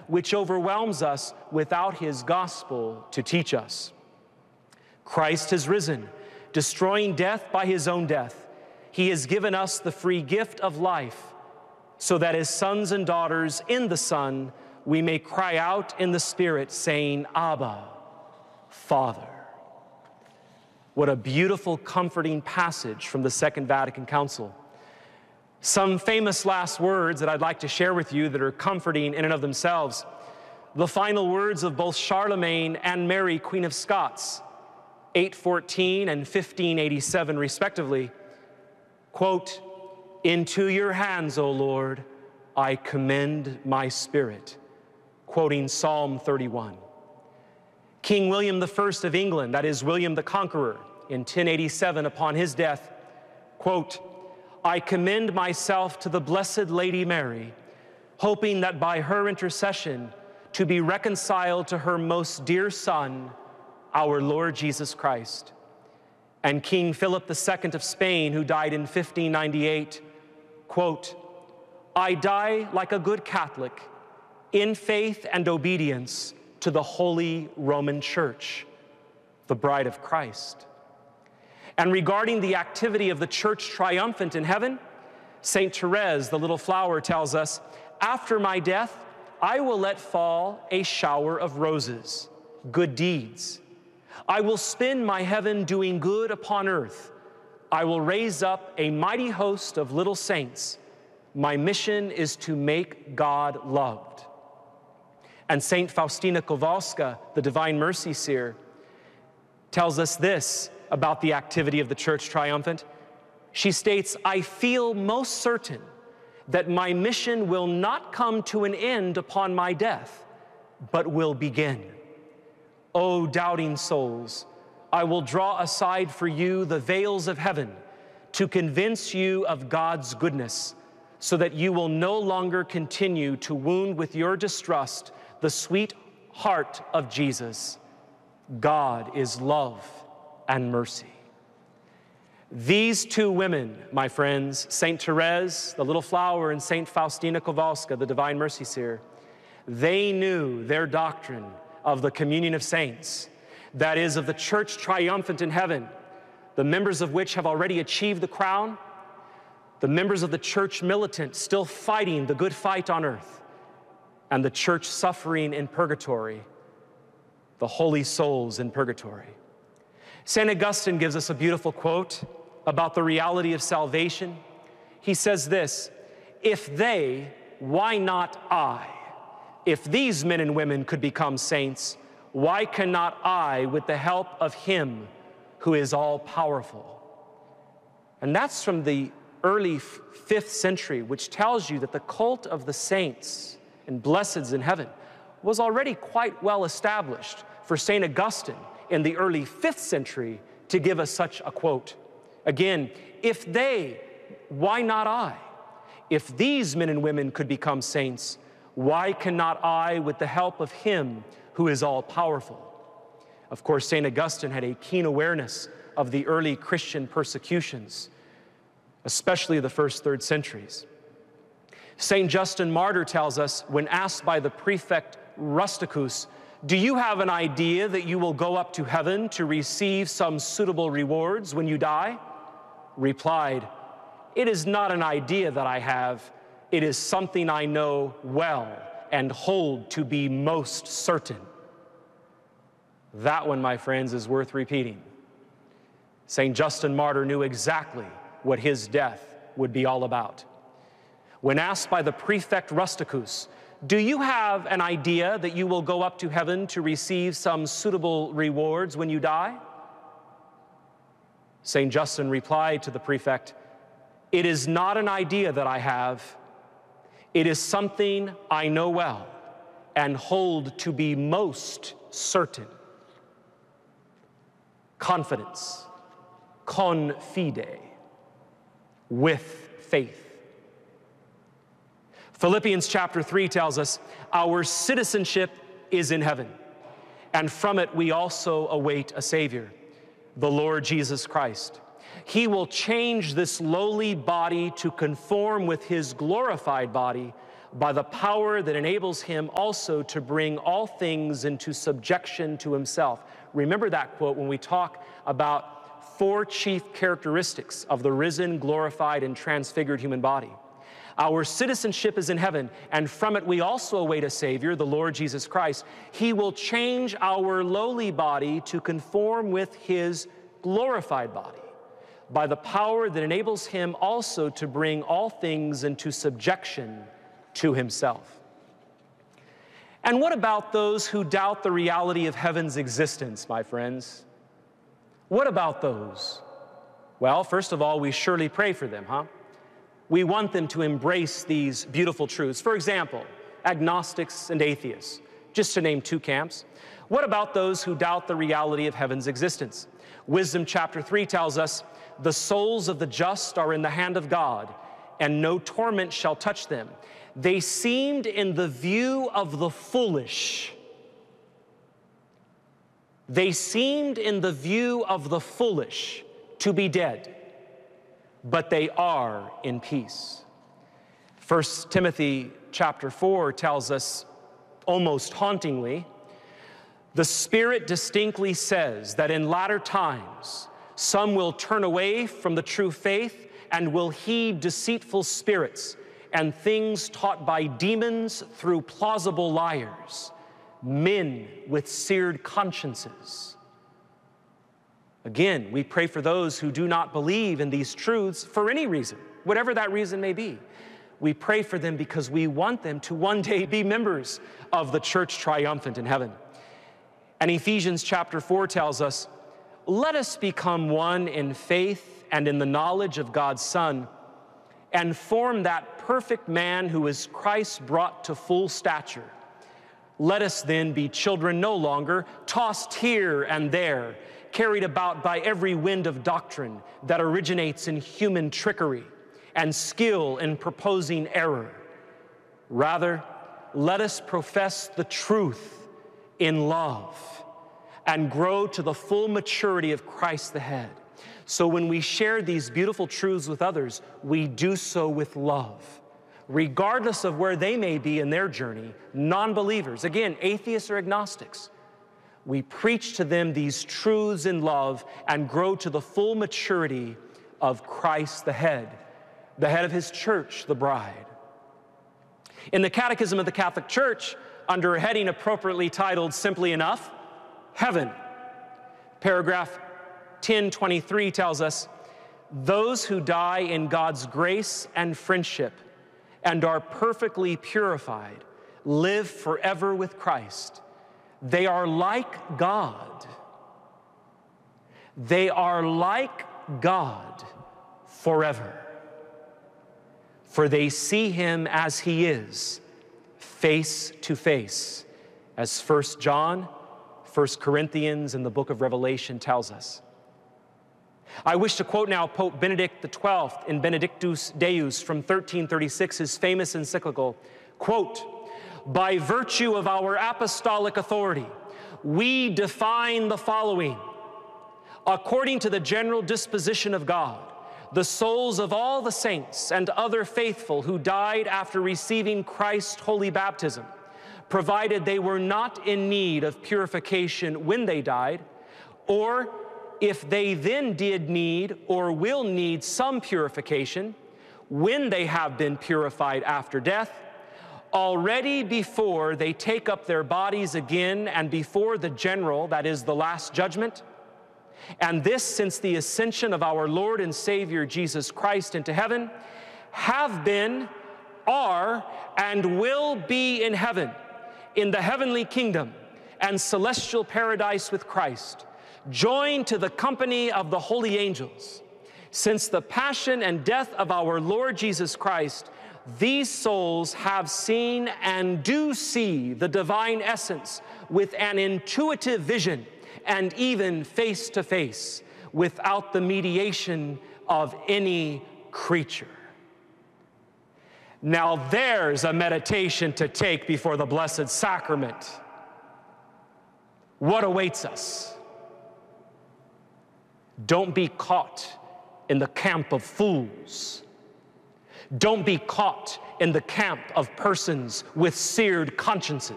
which overwhelms us without his gospel to teach us. Christ has risen, destroying death by his own death. He has given us the free gift of life, so that as sons and daughters in the Son, we may cry out in the Spirit, saying, Abba, Father. What a beautiful, comforting passage from the Second Vatican Council. Some famous last words that I'd like to share with you that are comforting in and of themselves. The final words of both Charlemagne and Mary, Queen of Scots, 814 and 1587 respectively. Quote, into your hands, O Lord, I commend my spirit. Quoting Psalm 31. King William I of England, that is William the Conqueror, in 1087 upon his death, quote, I commend myself to the Blessed Lady Mary, hoping that by her intercession to be reconciled to her most dear Son, our Lord Jesus Christ. And King Philip II of Spain, who died in 1598, quote, I die like a good Catholic in faith and obedience to the Holy Roman Church, the bride of Christ. And regarding the activity of the Church triumphant in heaven, Saint Therese, the little flower, tells us, after my death, I will let fall a shower of roses, good deeds. I will spend my heaven doing good upon earth. I will raise up a mighty host of little saints. My mission is to make God loved. And Saint Faustina Kowalska, the Divine Mercy Seer, tells us this about the activity of the Church triumphant. She states, I feel most certain that my mission will not come to an end upon my death, but will begin. O doubting souls, I will draw aside for you the veils of heaven to convince you of God's goodness, so that you will no longer continue to wound with your distrust the sweet heart of Jesus. God is love and mercy. These two women, my friends, Saint Therese, the little flower, and Saint Faustina Kowalska, the Divine Mercy Seer, they knew their doctrine of the communion of saints, that is, of the Church triumphant in heaven, the members of which have already achieved the crown, the members of the Church militant still fighting the good fight on earth, and the Church suffering in purgatory, the holy souls in purgatory. St. Augustine gives us a beautiful quote about the reality of salvation. He says this, if they, why not I? If these men and women could become saints, why cannot I with the help of him who is all-powerful? And that's from the early 5th century, which tells you that the cult of the saints and blesseds in heaven was already quite well established for St. Augustine in the early 5th century to give us such a quote. Again, if they, why not I? If these men and women could become saints, why cannot I with the help of him who is all-powerful? Of course, St. Augustine had a keen awareness of the early Christian persecutions, especially the first 3rd centuries. St. Justin Martyr tells us, when asked by the prefect Rusticus, do you have an idea that you will go up to heaven to receive some suitable rewards when you die? Replied, it is not an idea that I have, it is something I know well and hold to be most certain. That one, my friends, is worth repeating. St. Justin Martyr knew exactly what his death would be all about. When asked by the prefect Rusticus, do you have an idea that you will go up to heaven to receive some suitable rewards when you die? St. Justin replied to the prefect, it is not an idea that I have, it is something I know well and hold to be most certain. Confidence, con fide, with faith. Philippians chapter 3 tells us our citizenship is in heaven, and from it we also await a Savior, the Lord Jesus Christ. He will change this lowly body to conform with his glorified body by the power that enables him also to bring all things into subjection to himself. Remember that quote when we talk about 4 chief characteristics of the risen, glorified, and transfigured human body. Our citizenship is in heaven, and from it we also await a Savior, the Lord Jesus Christ. He will change our lowly body to conform with his glorified body by the power that enables him also to bring all things into subjection to himself. And what about those who doubt the reality of heaven's existence, my friends? What about those? Well, first of all, we surely pray for them, We want them to embrace these beautiful truths. For example, agnostics and atheists, just to name 2 camps. What about those who doubt the reality of heaven's existence? Wisdom chapter 3 tells us, the souls of the just are in the hand of God, and no torment shall touch them. They seemed in the view of the foolish. They seemed in the view of the foolish to be dead, but they are in peace. 1 Timothy chapter 4 tells us, almost hauntingly, the Spirit distinctly says that in latter times some will turn away from the true faith and will heed deceitful spirits and things taught by demons through plausible liars, men with seared consciences. Again, we pray for those who do not believe in these truths for any reason, whatever that reason may be. We pray for them because we want them to one day be members of the church triumphant in heaven. And Ephesians chapter 4 tells us, let us become one in faith and in the knowledge of God's Son, and form that perfect man who is Christ brought to full stature. Let us then be children no longer, tossed here and there, carried about by every wind of doctrine that originates in human trickery and skill in proposing error. Rather, let us profess the truth in love and grow to the full maturity of Christ the head. So when we share these beautiful truths with others, we do so with love, regardless of where they may be in their journey, non-believers, again, atheists or agnostics. We preach to them these truths in love and grow to the full maturity of Christ the head of his church, the bride. In the Catechism of the Catholic Church, under a heading appropriately titled, simply enough, Heaven, paragraph 1023 tells us, those who die in God's grace and friendship and are perfectly purified live forever with Christ. They are like God. They are like God forever. For they see him as he is, face to face, as 1 John, 1 Corinthians, and the book of Revelation tells us. I wish to quote now Pope Benedict XII in Benedictus Deus from 1336, his famous encyclical, quote, by virtue of our apostolic authority, we define the following. According to the general disposition of God, the souls of all the saints and other faithful who died after receiving Christ's holy baptism, provided they were not in need of purification when they died, or if they then did need or will need some purification when they have been purified after death, already before they take up their bodies again and before the general, that is the last judgment, and this since the ascension of our Lord and Savior Jesus Christ into heaven, have been, are, and will be in heaven, in the heavenly kingdom and celestial paradise with Christ, joined to the company of the holy angels. Since the passion and death of our Lord Jesus Christ, these souls have seen and do see the divine essence with an intuitive vision and even face to face without the mediation of any creature. Now there's a meditation to take before the Blessed Sacrament. What awaits us? Don't be caught in the camp of fools. Don't be caught in the camp of persons with seared consciences.